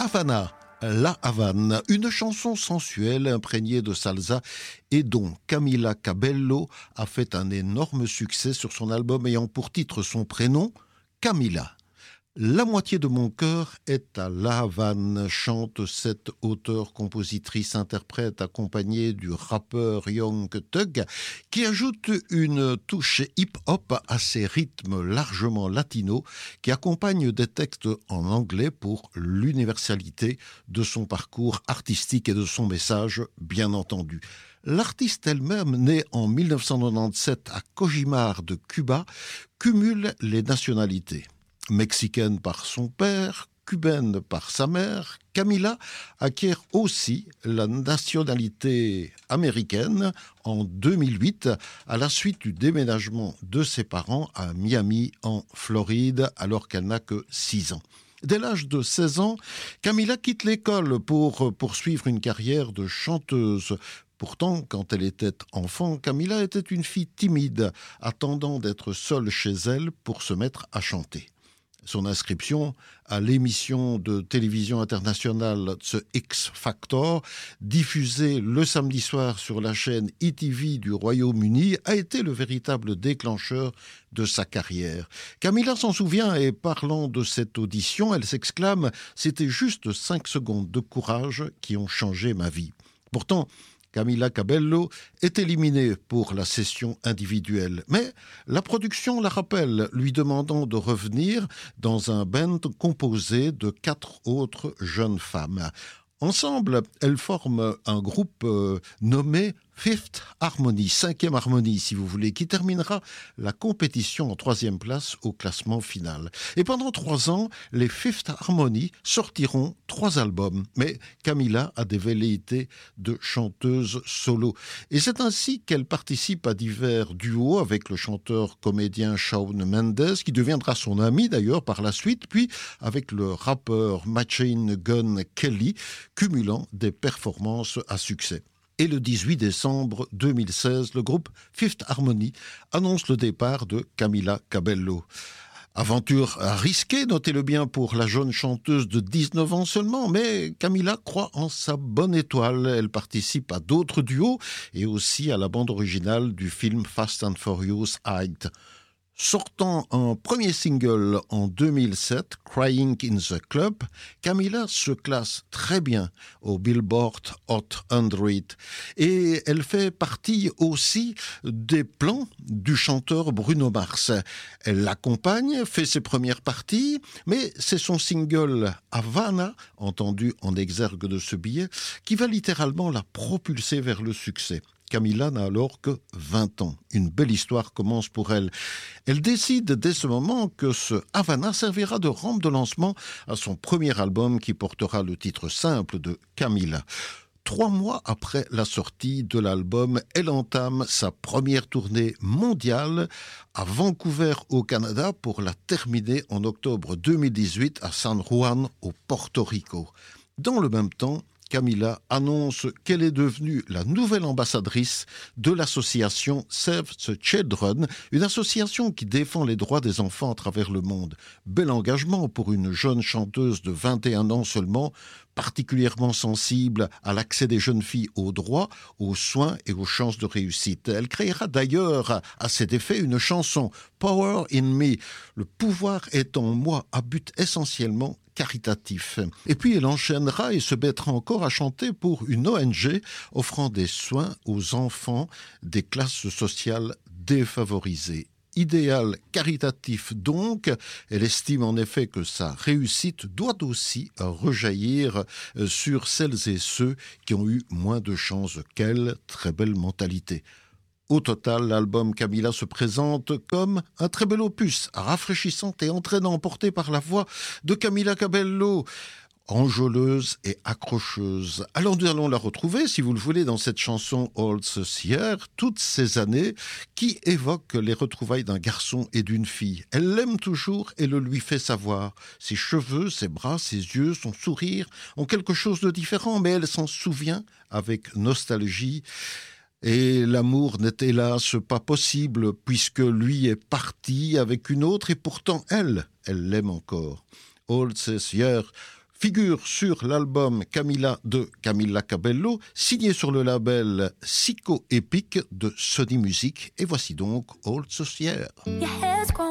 Havana, La Havane, une chanson sensuelle imprégnée de salsa et dont Camila Cabello a fait un énorme succès sur son album ayant pour titre son prénom, Camila. La moitié de mon cœur est à La Havane, chante cette auteure-compositrice-interprète accompagnée du rappeur Young Thug, qui ajoute une touche hip-hop à ses rythmes largement latinos, qui accompagnent des textes en anglais pour l'universalité de son parcours artistique et de son message, bien entendu. L'artiste elle-même, née en 1997 à Cojimar de Cuba, cumule les nationalités. Mexicaine par son père, cubaine par sa mère, Camila acquiert aussi la nationalité américaine en 2008 à la suite du déménagement de ses parents à Miami en Floride alors qu'elle n'a que 6 ans. Dès l'âge de 16 ans, Camila quitte l'école pour poursuivre une carrière de chanteuse. Pourtant, quand elle était enfant, Camila était une fille timide, attendant d'être seule chez elle pour se mettre à chanter. Son inscription à l'émission de télévision internationale The X Factor, diffusée le samedi soir sur la chaîne ETV du Royaume-Uni, a été le véritable déclencheur de sa carrière. Camila s'en souvient et parlant de cette audition, elle s'exclame « C'était juste 5 secondes de courage qui ont changé ma vie ». Pourtant, Camila Cabello est éliminée pour la session individuelle. Mais la production la rappelle, lui demandant de revenir dans un band composé de 4 autres jeunes femmes. Ensemble, elles forment un groupe nommé Fifth Harmony, 5e harmonie si vous voulez, qui terminera la compétition en 3e place au classement final. Et pendant 3 ans, les Fifth Harmony sortiront 3 albums. Mais Camila a des velléités de chanteuse solo. Et c'est ainsi qu'elle participe à divers duos avec le chanteur-comédien Shawn Mendes, qui deviendra son ami d'ailleurs par la suite, puis avec le rappeur Machine Gun Kelly, cumulant des performances à succès. Et le 18 décembre 2016, le groupe Fifth Harmony annonce le départ de Camila Cabello. Aventure risquée, notez-le bien pour la jeune chanteuse de 19 ans seulement, mais Camila croit en sa bonne étoile. Elle participe à d'autres duos et aussi à la bande originale du film Fast and Furious 8. Sortant un premier single en 2007, Crying in the Club, Camila se classe très bien au Billboard Hot 100 et elle fait partie aussi des plans du chanteur Bruno Mars. Elle l'accompagne, fait ses premières parties, mais c'est son single Havana, entendu en exergue de ce billet, qui va littéralement la propulser vers le succès. Camila n'a alors que 20 ans. Une belle histoire commence pour elle. Elle décide dès ce moment que ce Havana servira de rampe de lancement à son premier album qui portera le titre simple de Camila. 3 mois après la sortie de l'album, elle entame sa première tournée mondiale à Vancouver au Canada pour la terminer en octobre 2018 à San Juan au Porto Rico. Dans le même temps, Camila annonce qu'elle est devenue la nouvelle ambassadrice de l'association Save the Children, une association qui défend les droits des enfants à travers le monde. Bel engagement pour une jeune chanteuse de 21 ans seulement, particulièrement sensible à l'accès des jeunes filles aux droits, aux soins et aux chances de réussite. Elle créera d'ailleurs à cet effet une chanson « Power in Me », le pouvoir est en moi, à but essentiellement caritatif. Et puis elle enchaînera et se mettra encore à chanter pour une ONG offrant des soins aux enfants des classes sociales défavorisées. Idéal caritatif donc, elle estime en effet que sa réussite doit aussi rejaillir sur celles et ceux qui ont eu moins de chance qu'elle. Très belle mentalité. Au total, l'album Camila se présente comme un très bel opus, rafraîchissant et entraînant, porté par la voix de Camila Cabello, enjôleuse et accrocheuse. Alors nous allons la retrouver, si vous le voulez, dans cette chanson All This Year, toutes ces années, qui évoque les retrouvailles d'un garçon et d'une fille. Elle l'aime toujours et le lui fait savoir. Ses cheveux, ses bras, ses yeux, son sourire ont quelque chose de différent, mais elle s'en souvient avec nostalgie. Et l'amour n'est hélas pas possible puisque lui est parti avec une autre et pourtant elle l'aime encore. All This Year figure sur l'album Camilla de Camilla Cabello, signé sur le label Psycho Epic de Sony Music. Et voici donc Old Saucière.